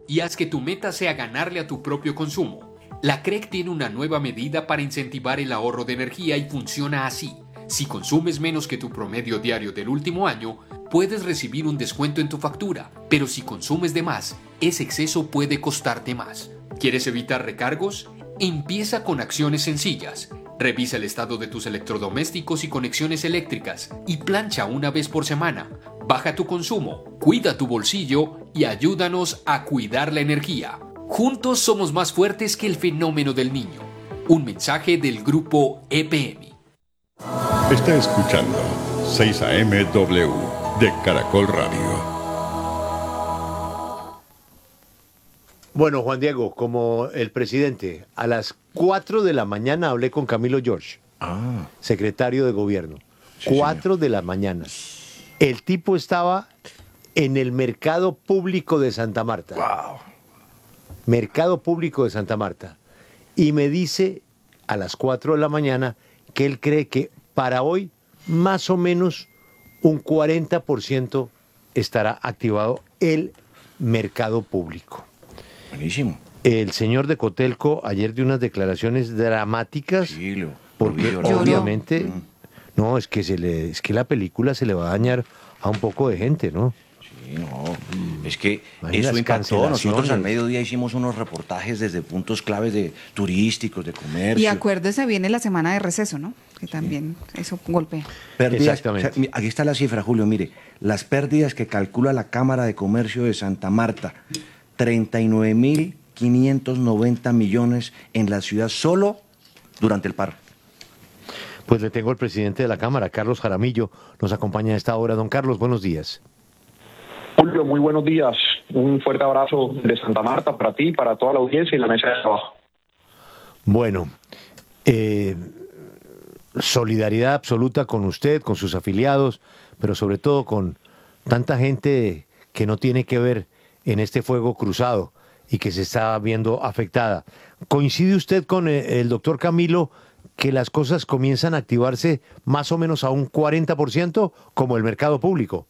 y haz que tu meta sea ganarle a tu propio consumo. La CREC tiene una nueva medida para incentivar el ahorro de energía y funciona así. Si consumes menos que tu promedio diario del último año, puedes recibir un descuento en tu factura, pero si consumes de más, ese exceso puede costarte más. ¿Quieres evitar recargos? Empieza con acciones sencillas. Revisa el estado de tus electrodomésticos y conexiones eléctricas y plancha una vez por semana. Baja tu consumo, cuida tu bolsillo y ayúdanos a cuidar la energía. Juntos somos más fuertes que el fenómeno del niño. Un mensaje del grupo EPM. Está escuchando 6 AM-W de Caracol Radio. Bueno, Juan Diego, como el presidente, a las 4 de la mañana hablé con Camilo George, secretario de gobierno. Sí, 4 señor. de la mañana. El tipo estaba en el mercado público de Santa Marta. Wow. Mercado público de Santa Marta. Y me dice a las 4 de la mañana que él cree que para hoy más o menos un 40% estará activado el mercado público. Buenísimo. El señor de Cotelco ayer dio unas declaraciones dramáticas Sí, porque lo vi llorar. obviamente no, es que la película se le va a dañar a un poco de gente, ¿no? Sí, no. Es que Imagínate eso las impactó. Nosotros al cancelaciones. mediodía hicimos unos reportajes desde puntos claves de turísticos, de comercio. Y acuérdese, viene la semana de receso, ¿no? Que también eso golpea. Pérdidas, Exactamente. o sea, aquí está la cifra, Julio, mire, las pérdidas que calcula la Cámara de Comercio de Santa Marta, 39.590 millones en la ciudad solo durante el paro. Pues le tengo al presidente de la Cámara, Carlos Jaramillo, nos acompaña a esta hora. Don Carlos, buenos días. Julio, muy buenos días. Un fuerte abrazo de Santa Marta para ti, para toda la audiencia y la mesa de trabajo. Bueno, solidaridad absoluta con usted, con sus afiliados, pero sobre todo con tanta gente que no tiene que ver en este fuego cruzado y que se está viendo afectada. ¿Coincide usted con el doctor Camilo que las cosas comienzan a activarse más o menos a un 40% como el mercado público?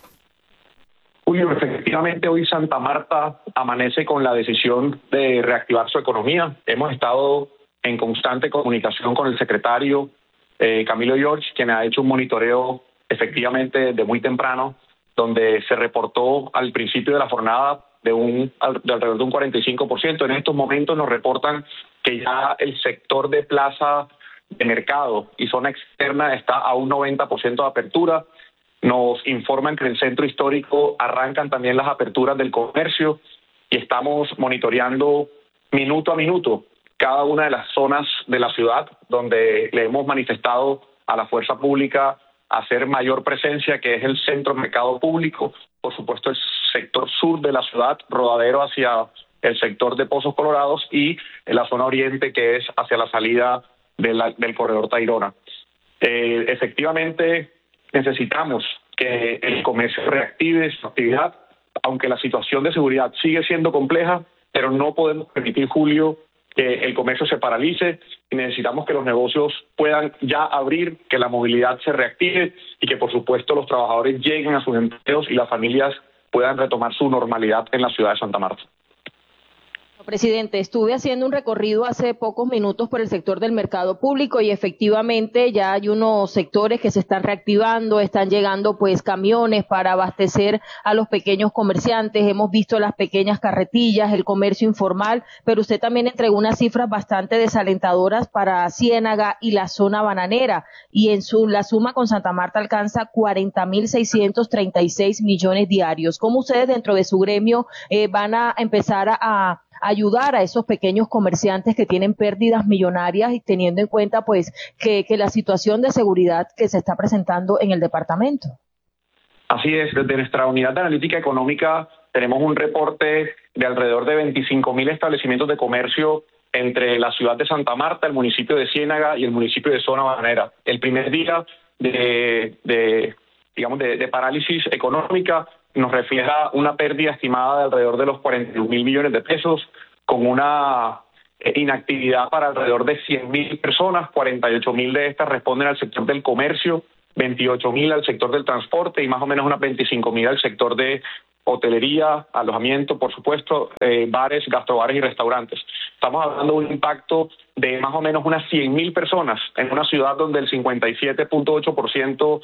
Julio, efectivamente hoy Santa Marta amanece con la decisión de reactivar su economía. Hemos estado en constante comunicación con el secretario Camilo George, quien ha hecho un monitoreo efectivamente de muy temprano, donde se reportó al principio de la jornada de alrededor de un 45%. En estos momentos nos reportan que ya el sector de plaza de mercado y zona externa está a un 90% de apertura. Nos informan que en el centro histórico arrancan también las aperturas del comercio y estamos monitoreando minuto a minuto cada una de las zonas de la ciudad donde le hemos manifestado a la fuerza pública hacer mayor presencia, que es el centro mercado público, por supuesto el sector sur de la ciudad, rodadero hacia el sector de Pozos Colorados y en la zona oriente, que es hacia la salida del corredor Tayrona. Efectivamente, necesitamos que el comercio reactive su actividad, aunque la situación de seguridad sigue siendo compleja, pero no podemos permitir, Julio, que el comercio se paralice y necesitamos que los negocios puedan ya abrir, que la movilidad se reactive y que, por supuesto, los trabajadores lleguen a sus empleos y las familias puedan retomar su normalidad en la ciudad de Santa Marta. Presidente, estuve haciendo un recorrido hace pocos minutos por el sector del mercado público y efectivamente ya hay unos sectores que se están reactivando, están llegando pues camiones para abastecer a los pequeños comerciantes, hemos visto las pequeñas carretillas, el comercio informal, pero usted también entregó unas cifras bastante desalentadoras para Ciénaga y la zona bananera y la suma con Santa Marta alcanza 40.636 millones diarios. ¿Cómo ustedes dentro de su gremio van a empezar a ayudar a esos pequeños comerciantes que tienen pérdidas millonarias y teniendo en cuenta pues que la situación de seguridad que se está presentando en el departamento? Así es, desde nuestra unidad de analítica económica tenemos un reporte de alrededor de 25.000 establecimientos de comercio entre la ciudad de Santa Marta, el municipio de Ciénaga y el municipio de Zona Bananera. El primer día de parálisis económica nos refleja una pérdida estimada de alrededor de los 41.000 millones de pesos, con una inactividad para alrededor de 100.000 personas, 48.000 de estas responden al sector del comercio, 28.000 al sector del transporte y más o menos unas 25.000 al sector de hotelería, alojamiento, por supuesto, bares, gastrobares y restaurantes. Estamos hablando de un impacto de más o menos unas 100.000 personas en una ciudad donde el 57.8%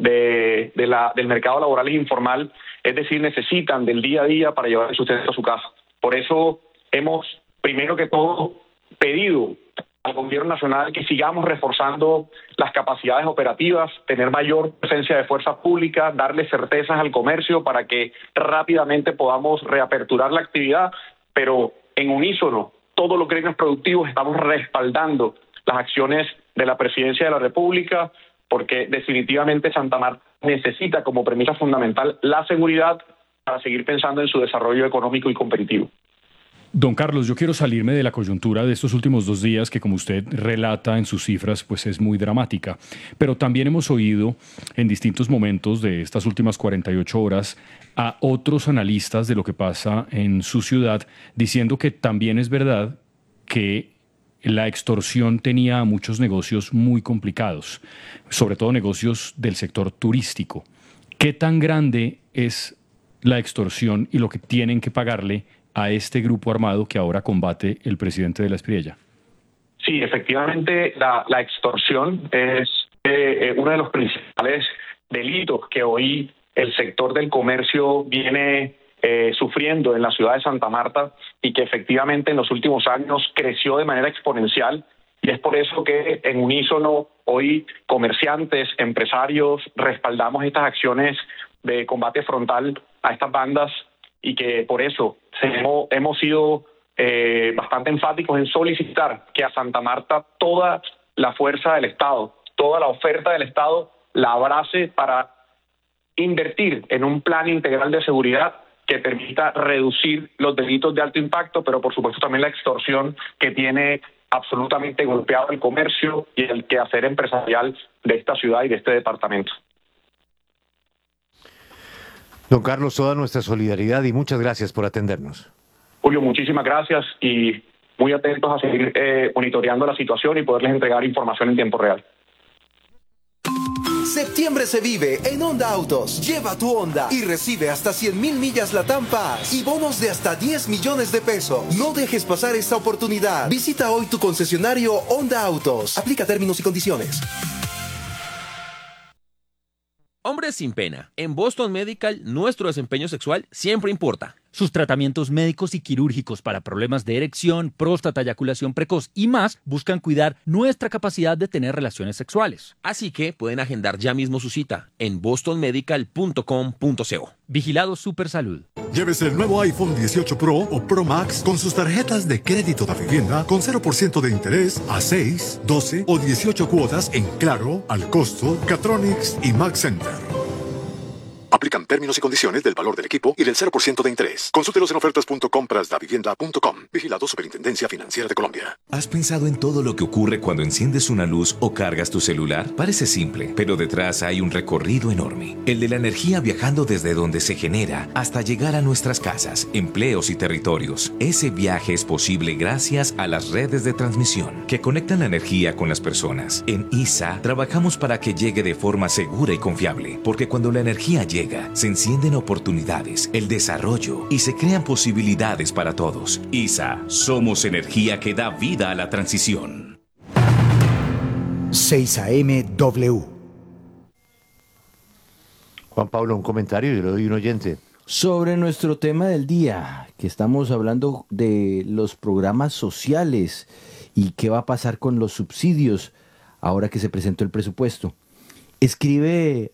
del mercado laboral es informal, es decir, necesitan del día a día para llevar el sustento a su casa. Por eso hemos, primero que todo, pedido al gobierno nacional que sigamos reforzando las capacidades operativas, tener mayor presencia de fuerza pública, darle certezas al comercio para que rápidamente podamos reaperturar la actividad, pero en unísono, todos los gremios productivos estamos respaldando las acciones de la Presidencia de la República, porque definitivamente Santa Marta necesita como premisa fundamental la seguridad para seguir pensando en su desarrollo económico y competitivo. Don Carlos, yo quiero salirme de la coyuntura de estos últimos 2 días, que como usted relata en sus cifras, pues es muy dramática. Pero también hemos oído en distintos momentos de estas últimas 48 horas a otros analistas de lo que pasa en su ciudad, diciendo que también es verdad que la extorsión tenía muchos negocios muy complicados, sobre todo negocios del sector turístico. ¿Qué tan grande es la extorsión y lo que tienen que pagarle a este grupo armado que ahora combate el presidente de la Espriella? Sí, efectivamente, la extorsión es uno de los principales delitos que hoy el sector del comercio viene sufriendo en la ciudad de Santa Marta y que efectivamente en los últimos años creció de manera exponencial. Y es por eso que en unísono hoy comerciantes, empresarios, respaldamos estas acciones de combate frontal a estas bandas y que por eso hemos sido bastante enfáticos en solicitar que a Santa Marta toda la fuerza del Estado, toda la oferta del Estado la abrace para invertir en un plan integral de seguridad que permita reducir los delitos de alto impacto, pero por supuesto también la extorsión que tiene absolutamente golpeado el comercio y el quehacer empresarial de esta ciudad y de este departamento. Don Carlos, toda nuestra solidaridad y muchas gracias por atendernos. Julio, muchísimas gracias y muy atentos a seguir monitoreando la situación y poderles entregar información en tiempo real. Septiembre se vive en Honda Autos. Lleva tu Honda y recibe hasta 100.000 millas LATAM Pass y bonos de hasta 10 millones de pesos. No dejes pasar esta oportunidad. Visita hoy tu concesionario Honda Autos. Aplica términos y condiciones. Hombres sin pena. En Boston Medical, nuestro desempeño sexual siempre importa. Sus tratamientos médicos y quirúrgicos para problemas de erección, próstata, eyaculación precoz y más buscan cuidar nuestra capacidad de tener relaciones sexuales. Así que pueden agendar ya mismo su cita en bostonmedical.com.co. Vigilado Supersalud. Llévese el nuevo iPhone 18 Pro o Pro Max con sus tarjetas de crédito de vivienda con 0% de interés a 6, 12 o 18 cuotas en Claro, Al Costo, Catronics y Max Center. Aplican términos y condiciones del valor del equipo y del 0% de interés. Consúltelos en ofertas.comprasdavivienda.com. Vigilado Superintendencia Financiera de Colombia. ¿Has pensado en todo lo que ocurre cuando enciendes una luz o cargas tu celular? Parece simple, pero detrás hay un recorrido enorme. El de la energía viajando desde donde se genera hasta llegar a nuestras casas, empleos y territorios. Ese viaje es posible gracias a las redes de transmisión que conectan la energía con las personas. En ISA trabajamos para que llegue de forma segura y confiable, porque cuando la energía llega, se encienden oportunidades, el desarrollo y se crean posibilidades para todos. ISA, somos energía que da vida a la transición. 6 AM W. Juan Pablo, un comentario, yo le doy un oyente. Sobre nuestro tema del día, que estamos hablando de los programas sociales y qué va a pasar con los subsidios ahora que se presentó el presupuesto. Escribe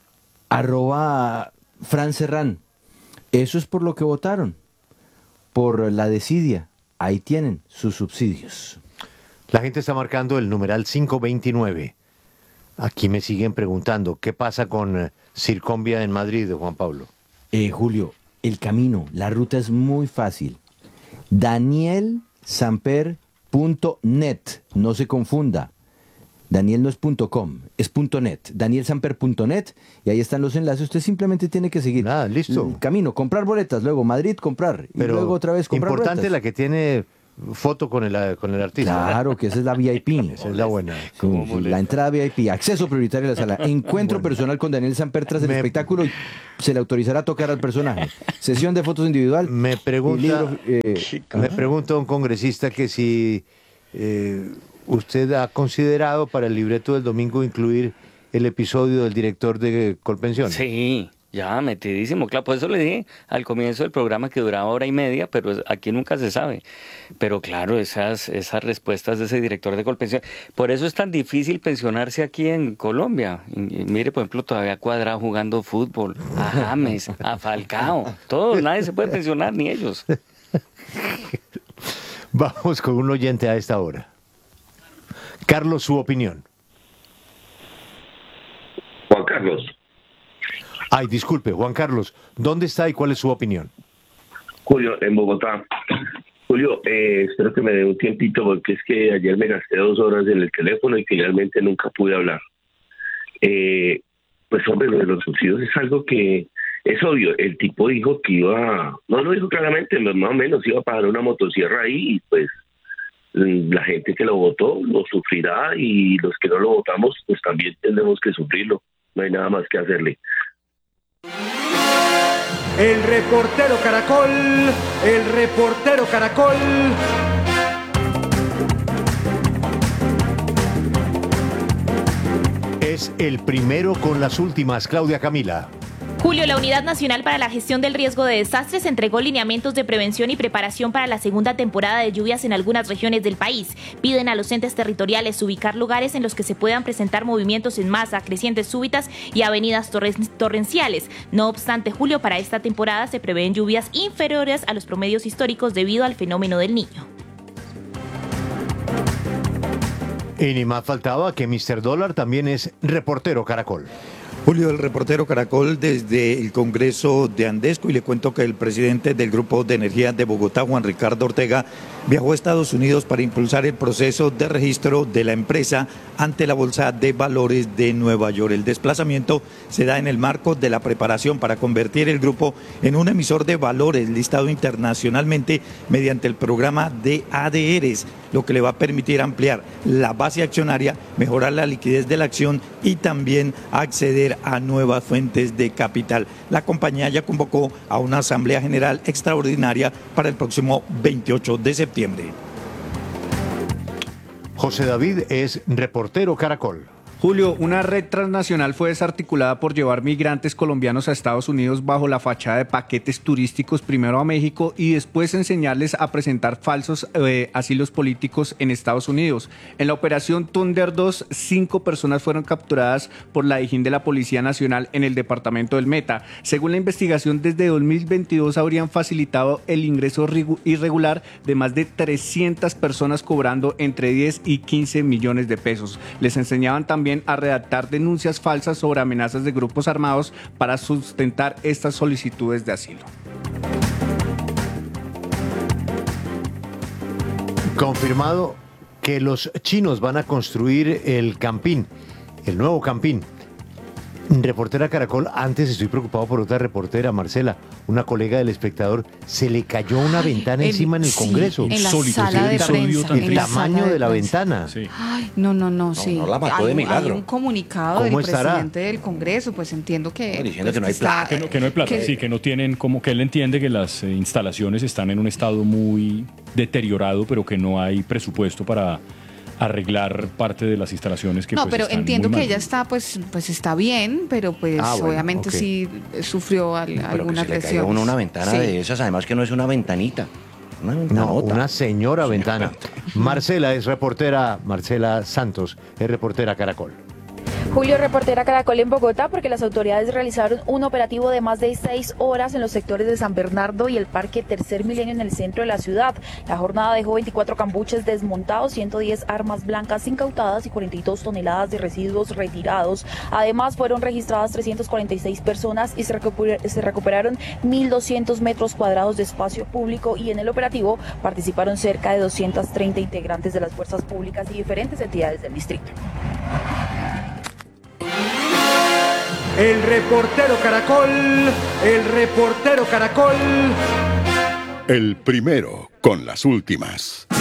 @Fran Serrán. Eso es por lo que votaron, por la desidia. Ahí tienen sus subsidios. La gente está marcando el numeral 529. Aquí me siguen preguntando, ¿qué pasa con Circonvia en Madrid, Juan Pablo? Julio, el camino, la ruta es muy fácil. danielsamper.net, no se confunda. Daniel no es .com, es .net, danielsamper.net, y ahí están los enlaces. Usted simplemente tiene que seguir listo. el camino, comprar boletas, luego Madrid, comprar, y luego otra vez comprar importante boletas. La que tiene foto con el artista. Claro, que esa es la VIP. Esa es la buena. La entrada VIP, acceso prioritario a la sala. Encuentro personal con Daniel Samper tras el espectáculo. Se le autorizará a tocar al personaje. Sesión de fotos individual. Me pregunta un congresista que si usted ha considerado para el libreto del domingo incluir el episodio del director de Colpensiones. Sí. Ya, metidísimo, claro, por eso le dije al comienzo del programa que duraba 1:30, pero aquí nunca se sabe. Pero claro, esas respuestas de ese director de Colpensión, por eso es tan difícil pensionarse aquí en Colombia. Y mire, por ejemplo, todavía Cuadrado jugando fútbol, a James, a Falcao, todos, nadie se puede pensionar, ni ellos. Vamos con un oyente a esta hora. Carlos, su opinión. Juan Carlos. Ay, disculpe, Juan Carlos, ¿dónde está y cuál es su opinión? Julio, en Bogotá. Julio, espero que me dé un tiempito porque es que ayer me gasté 2 horas en el teléfono y finalmente nunca pude hablar. Pues hombre, lo de los subsidios es algo que es obvio. El tipo dijo que iba, no lo dijo claramente, más o menos iba a pagar una motosierra ahí y pues la gente que lo votó lo sufrirá y los que no lo votamos pues también tendremos que sufrirlo. No hay nada más que hacerle. El reportero Caracol, el reportero Caracol. Es el primero con las últimas, Claudia Camila. Julio, la Unidad Nacional para la Gestión del Riesgo de Desastres entregó lineamientos de prevención y preparación para la segunda temporada de lluvias en algunas regiones del país. Piden a los entes territoriales ubicar lugares en los que se puedan presentar movimientos en masa, crecientes súbitas y avenidas torrenciales. No obstante, Julio, para esta temporada se prevén lluvias inferiores a los promedios históricos debido al fenómeno del Niño. Y ni más faltaba que Mr. Dólar también es reportero Caracol. Julio, el reportero Caracol desde el Congreso de Andesco, y le cuento que el presidente del Grupo de Energía de Bogotá, Juan Ricardo Ortega, viajó a Estados Unidos para impulsar el proceso de registro de la empresa ante la Bolsa de Valores de Nueva York. El desplazamiento se da en el marco de la preparación para convertir el grupo en un emisor de valores listado internacionalmente mediante el programa de ADRs, lo que le va a permitir ampliar la base accionaria, mejorar la liquidez de la acción y también acceder a nuevas fuentes de capital. La compañía ya convocó a una asamblea general extraordinaria para el próximo 28 de septiembre. José David es reportero Caracol. Julio, una red transnacional fue desarticulada por llevar migrantes colombianos a Estados Unidos bajo la fachada de paquetes turísticos, primero a México y después enseñarles a presentar falsos asilos políticos en Estados Unidos. En la operación Thunder 2, 5 personas fueron capturadas por la Dijín de la Policía Nacional en el departamento del Meta. Según la investigación, desde 2022 habrían facilitado el ingreso irregular de más de 300 personas cobrando entre 10 y 15 millones de pesos. Les enseñaban también a redactar denuncias falsas sobre amenazas de grupos armados para sustentar estas solicitudes de asilo. Confirmado que los chinos van a construir el Campín, el nuevo Campín. Reportera Caracol, antes estoy preocupado por otra reportera, Marcela, una colega del Espectador, se le cayó una ventana encima en el Congreso. En la sala de prensa. El tamaño de la ventana. Sí. Ay, no, sí. No la mató de milagro. Hay un comunicado del presidente del Congreso, pues entiendo que... No, diciendo que no hay plata. Que no hay plata, sí, que no tienen, como que él entiende que las instalaciones están en un estado muy deteriorado, pero que no hay presupuesto para arreglar parte de las instalaciones que no, pues, pero están entiendo muy que mal. ella está pues está bien, pero pues bueno, obviamente okay. Sí sufrió algunas lesiones. Una ventana sí. de esas, además que no es una ventanita. No, una señora ventana. Marcela es reportera, Marcela Santos es reportera Caracol. Julio, reportera Caracol en Bogotá, porque las autoridades realizaron un operativo de más de 6 horas en los sectores de San Bernardo y el Parque Tercer Milenio en el centro de la ciudad. La jornada dejó 24 cambuches desmontados, 110 armas blancas incautadas y 42 toneladas de residuos retirados. Además, fueron registradas 346 personas y se recuperaron 1.200 metros cuadrados de espacio público, y en el operativo participaron cerca de 230 integrantes de las fuerzas públicas y diferentes entidades del distrito. El reportero Caracol, el reportero Caracol. El primero con las últimas.